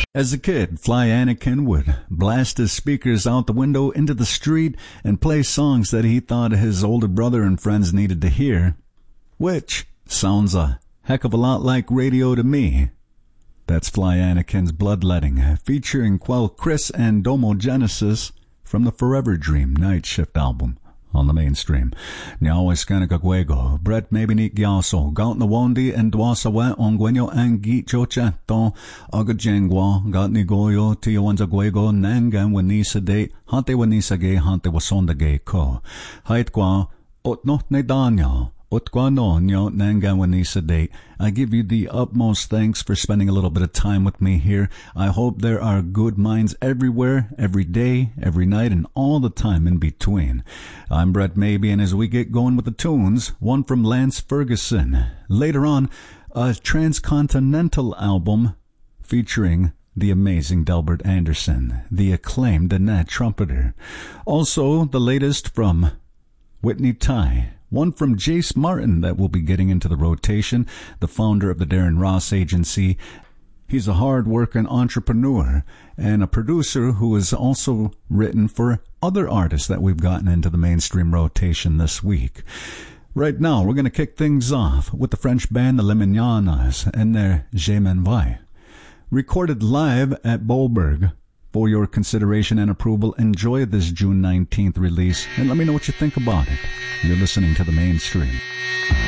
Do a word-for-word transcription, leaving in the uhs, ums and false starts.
As a kid, Fly Anakin would blast his speakers out the window into the street and play songs that he thought his older brother and friends needed to hear, which sounds a heck of a lot like radio to me. That's Fly Anakin's Bloodletting, featuring Quell Chris and Domo Genesis from the Forever Dream Night Shift album on the mainstream. Nyawa Skanakaguego, Brett Mabini Gyaso, Gaut Nawondi and Dwasawe Ongwenyo Angi Chochato, Agajengwa, Gaut Nigoyo, Tiawanzaguego, Nangan Wanisa De, Hante Wanisa Ge, Hante Wasonda Ge Ko, Haitqua, Otno Nedanya, Otquano, Nyo Nanganwanisa Day. I give you the utmost thanks for spending a little bit of time with me here. I hope there are good minds everywhere, every day, every night, and all the time in between. I'm Brett Maybe, and as we get going with the tunes, one from Lance Ferguson. Later on, a transcontinental album featuring the amazing Delbert Anderson, the acclaimed Annette trumpeter. Also, the latest from Whitney Ty. One from Jace Martin that will be getting into the rotation, the founder of the Darren Ross Agency. He's a hard-working entrepreneur and a producer who has also written for other artists that we've gotten into the mainstream rotation this week. Right now, we're going to kick things off with the French band the Les Mignonnes and their Je m'en vais. Recorded live at Bollberg. For your consideration and approval, enjoy this June nineteenth release and let me know what you think about it. You're listening to The Mainstream.